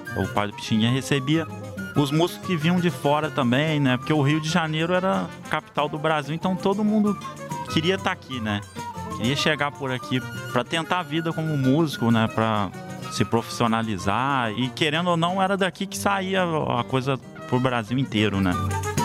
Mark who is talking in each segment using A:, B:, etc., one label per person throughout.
A: O pai do Pixinguinha recebia os músicos que vinham de fora também, né? Porque o Rio de Janeiro era a capital do Brasil, então todo mundo queria estar aqui, né? Queria chegar por aqui para tentar a vida como músico, né? Para se profissionalizar. E querendo ou não, era daqui que saía a coisa pro Brasil inteiro, né?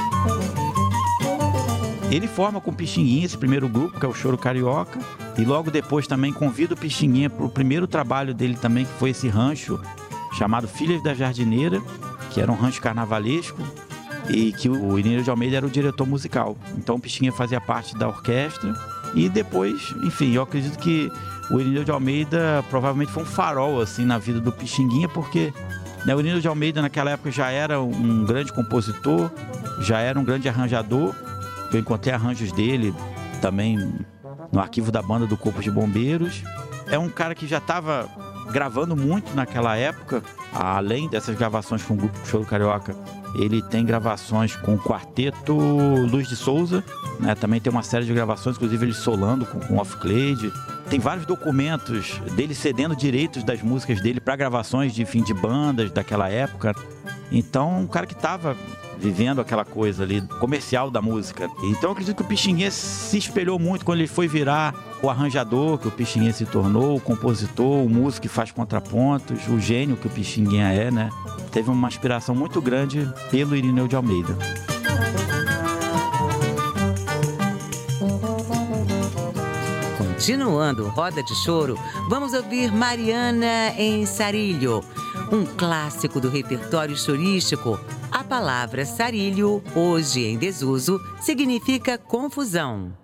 B: Ele forma com o Pixinguinha esse primeiro grupo, que é o Choro Carioca. E logo depois também convida o Pixinguinha para o primeiro trabalho dele também, que foi esse rancho chamado Filhas da Jardineira, que era um rancho carnavalesco e que o Irineu de Almeida era o diretor musical. Então o Pixinguinha fazia parte da orquestra e depois, enfim, eu acredito que o Irineu de Almeida provavelmente foi um farol assim na vida do Pixinguinha, porque, né, o Irineu de Almeida naquela época já era um grande compositor, já era um grande arranjador. Eu encontrei arranjos dele também no arquivo da banda do Corpo de Bombeiros. É um cara que já estava gravando muito naquela época, além dessas gravações com o grupo Choro Carioca. Ele tem gravações com o quarteto Luz de Souza, né? Também tem uma série de gravações, inclusive ele solando com Off Clade. Tem vários documentos dele cedendo direitos das músicas dele para gravações de fim de bandas daquela época. Então, um cara que estava vivendo aquela coisa ali comercial da música. Então eu acredito que o Pixinguinha se espelhou muito quando ele foi virar o arranjador que o Pixinguinha se tornou, o compositor, o músico que faz contrapontos, o gênio que o Pixinguinha é, né? Teve uma inspiração muito grande pelo Irineu de Almeida.
C: Continuando Roda de Choro, vamos ouvir Mariana em Sarilho, um clássico do repertório chorístico. A palavra sarilho, hoje em desuso, significa confusão.